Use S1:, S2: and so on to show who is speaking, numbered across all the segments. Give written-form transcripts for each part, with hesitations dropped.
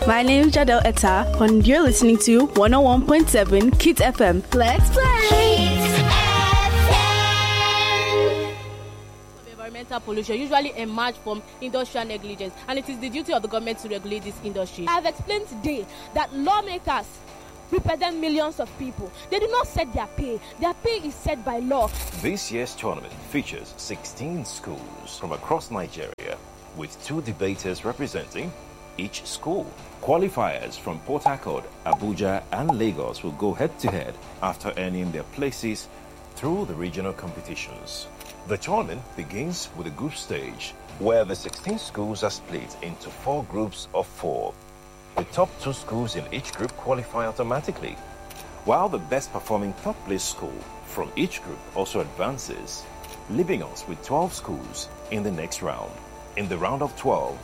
S1: My name is Jadel Etta, and you're listening to 101.7 Kids FM. Let's play! Kids FM!
S2: Environmental pollution usually emerge from industrial negligence, and it is the duty of the government to regulate this industry.
S3: I have explained today that lawmakers represent millions of people. They do not set their pay. Their pay is set by law.
S4: This year's tournament features 16 schools from across Nigeria, with 2 debaters representing each school. Qualifiers from Port Harcourt, Abuja, and Lagos will go head-to-head after earning their places through the regional competitions. The tournament begins with a group stage, where the 16 schools are split into 4 groups of 4. The top 2 schools in each group qualify automatically, while the best performing top-place school from each group also advances, leaving us with 12 schools in the next round. In the round of 12,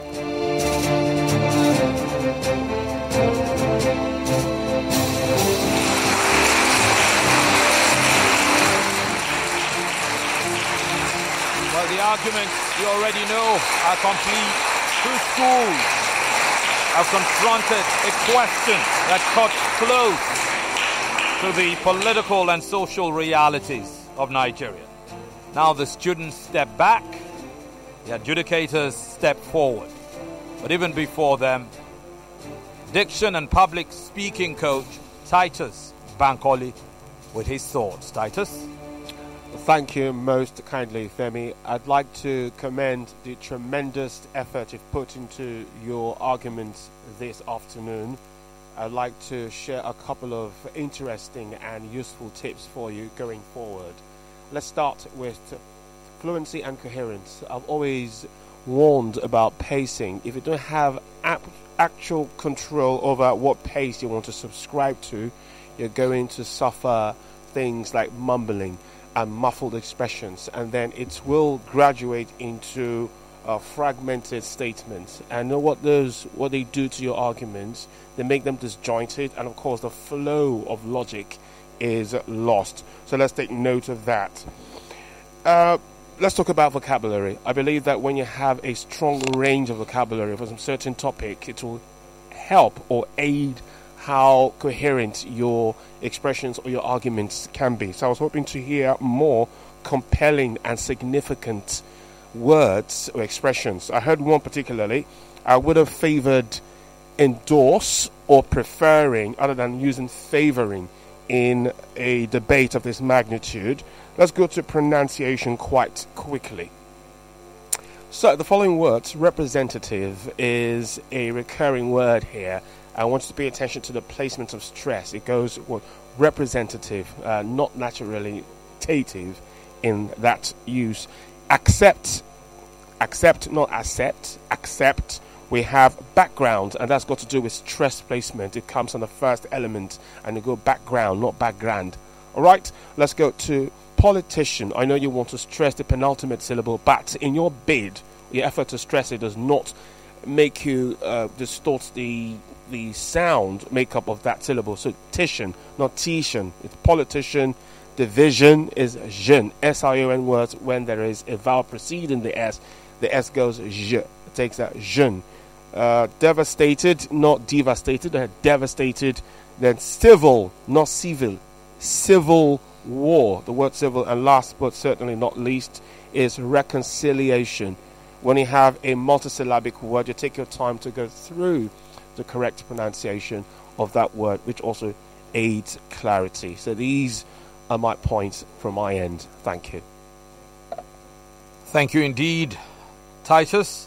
S5: well, the arguments you already know are complete. 2 schools have confronted a question that cuts close to the political and social realities of Nigeria. Now the students step back, the adjudicators step forward. But even before them, diction and public speaking coach Titus Bankole with his thoughts. Titus?
S6: Thank you most kindly, Femi. I'd like to commend the tremendous effort you've put into your arguments this afternoon. I'd like to share a couple of interesting and useful tips for you going forward. Let's start with fluency and coherence. I've always warned about pacing. If you don't have actual control over what pace you want to subscribe to, you're going to suffer things like mumbling and muffled expressions, and then it will graduate into fragmented statements. And know what they do to your arguments? They make them disjointed, and of course the flow of logic is lost. So let's take note of that. Let's talk about vocabulary. I believe that when you have a strong range of vocabulary for some certain topic, it will help or aid how coherent your expressions or your arguments can be. So I was hoping to hear more compelling and significant words or expressions. I heard one particularly. I would have favored endorse or preferring other than using favoring in a debate of this magnitude. Let's go to pronunciation quite quickly. So the following words, representative, is a recurring word here. I want you to pay attention to the placement of stress. It goes with representative, not naturally dative in that use. Accept, not accept. Accept. We have background, and that's got to do with stress placement. It comes on the first element, and you go background, not background. All right, let's go to politician. I know you want to stress the penultimate syllable, but in your bid, your effort to stress it does not make you distort the sound makeup of that syllable. So titian, not titian. It's politician. Division is jeune. S-I-O-N words when there is a vowel preceding the S. The S goes je. It takes that jeune. Devastated, not devastated. Devastated. Then civil, not civil. Civil war. The word civil. And last but certainly not least is reconciliation. When you have a multisyllabic word, you take your time to go through the correct pronunciation of that word, which also aids clarity. So these are my points from my end. Thank you.
S5: Thank you indeed, Titus.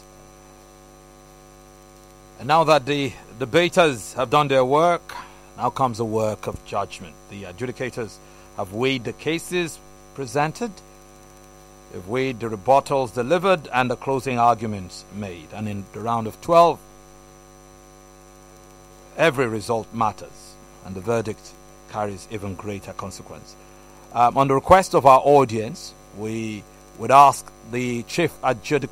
S5: And now that the debaters have done their work, now comes the work of judgment. The adjudicators have weighed the cases presented, they've weighed the rebuttals delivered, and the closing arguments made. And in the round of 12, every result matters, and the verdict carries even greater consequence. On the request of our audience, we would ask the chief adjudicator